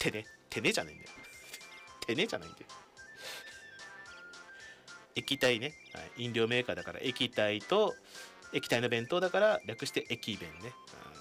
てねじゃないんだよ。てねじゃないんだよ。液体ね、はい、飲料メーカーだから液体と液体の弁当だから略して駅弁ね、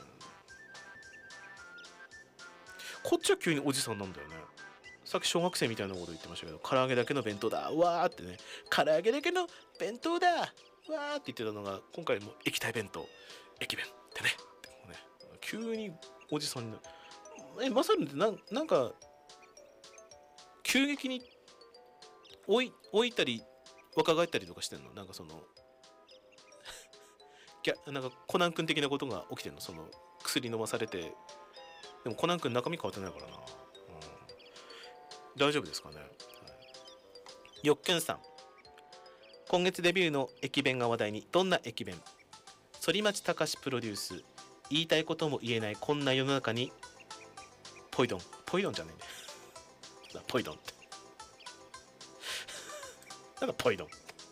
こっちは急におじさんなんだよね。さっき小学生みたいなこと言ってましたけど、唐揚げだけの弁当だわーってね、唐揚げだけの弁当だわーって言ってたのが、今回も液体弁当駅弁ってねってね、急におじさんになる。まさになんか急激に老いたり若返ったりとかしてんの？なんかそのなんかコナン君的なことが起きてんの？その薬飲まされて。でもコナン君中身変わってないからな、大丈夫ですかね、はい、よっきゅんさん、今月デビューの駅弁が話題に。どんな駅弁？反町隆史プロデュース。言いたいことも言えないこんな世の中にポイドンじゃねえねポイドンってなんかポイドン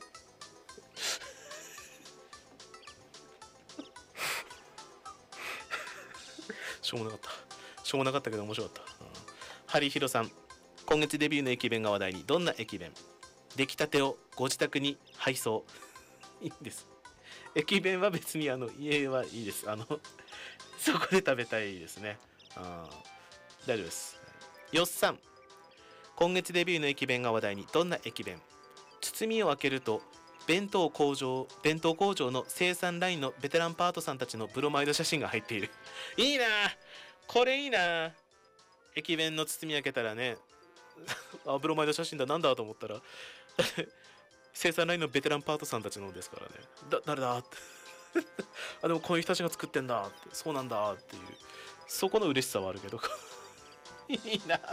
しょうもなかったけど面白かった、ハリヒロさん、今月デビューの駅弁が話題に。どんな駅弁？出来たてをご自宅に配送。いいんです。駅弁は別に家はいいです。そこで食べたいですね。大丈夫です。よっさん、今月デビューの駅弁が話題に。どんな駅弁？包みを開けると弁当工場の生産ラインのベテランパートさんたちのブロマイド写真が入っている。いいな、これいいな。駅弁の包み開けたらね、ブロマイド写真だ、なんだと思ったら生産ラインのベテランパートさんたちのですからね。誰だってでもこういう人たちが作ってんだって、そうなんだっていう、そこの嬉しさはあるけどいいな。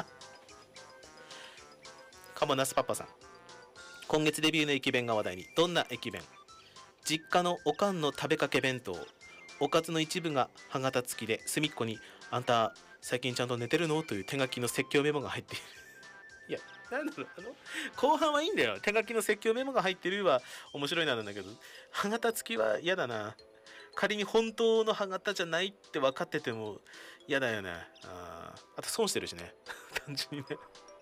カモナスパパさん、今月デビューの駅弁が話題に。どんな駅弁？実家のおかんの食べかけ弁当。おかずの一部が歯型付きで、隅っこにあんた最近ちゃんと寝てるのという手書きの説教メモが入っている。いや、なんだろう、後半はいいんだよ。手書きの説教メモが入ってるは面白いなんだけど、歯型付きは嫌だな。仮に本当の歯型じゃないって分かってても嫌だよね。あと損してるしね単純にね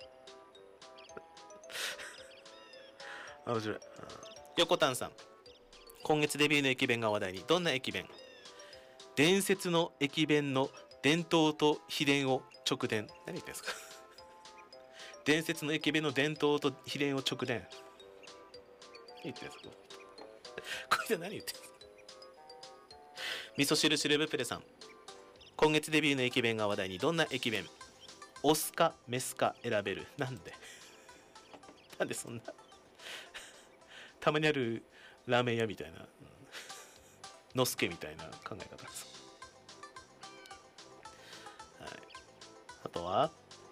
面白い。横田さん、今月デビューの駅弁が話題に。どんな駅弁？伝説の駅弁の伝統と秘伝を直伝。何言ってんですか伝説の駅弁の伝統と秘伝を直伝。何言ってんですかこれで何言ってんですか。味噌汁シルブプレさん、今月デビューの駅弁が話題に。どんな駅弁？オスかメスか選べる。なんでそんなたまにあるラーメン屋みたいな、のすけみたいな考え方です、はい、あとは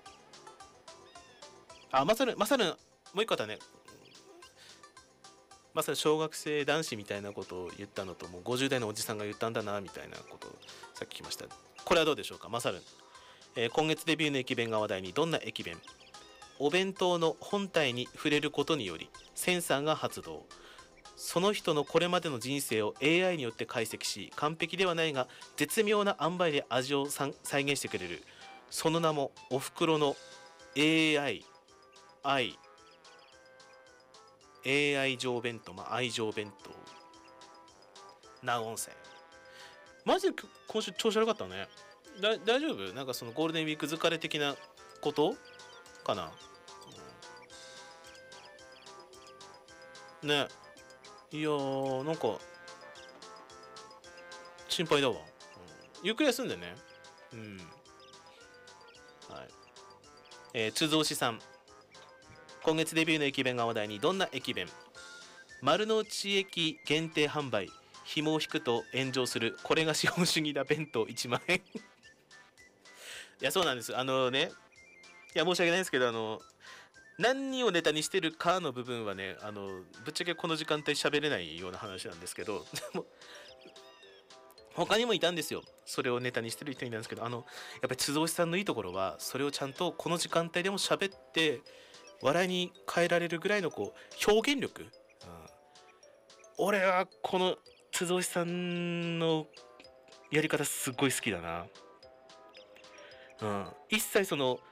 マサルもう一個だね。まさに小学生男子みたいなことを言ったのと、もう50代のおじさんが言ったんだなみたいなことをさっき聞きました。これはどうでしょうか、マサル。今月デビューの駅弁が話題に。どんな駅弁？お弁当の本体に触れることによりセンサーが発動。その人のこれまでの人生を AI によって解析し、完璧ではないが絶妙な塩梅で味を再現してくれる。その名もおふくろの AI 上弁当、愛情弁当な音声。マジで今週調子悪かったね。大丈夫？なんかそのゴールデンウィーク疲れ的なことかな、ね。いやー、なんか心配だわ、ゆっくり休んでね。はい。津蔵市さん、今月デビューの駅弁が話題に。どんな駅弁？丸の内駅限定販売、紐を引くと炎上するこれが資本主義だ弁当1万円いや、そうなんです。いや、申し訳ないですけど、何をネタにしてるかの部分はね、ぶっちゃけこの時間帯喋れないような話なんですけど、でも他にもいたんですよ。それをネタにしてる人いたんですけど、やっぱり津蔵さんのいいところは、それをちゃんとこの時間帯でも喋って笑いに変えられるぐらいの表現力、俺はこの津蔵さんのやり方すっごい好きだな。一切その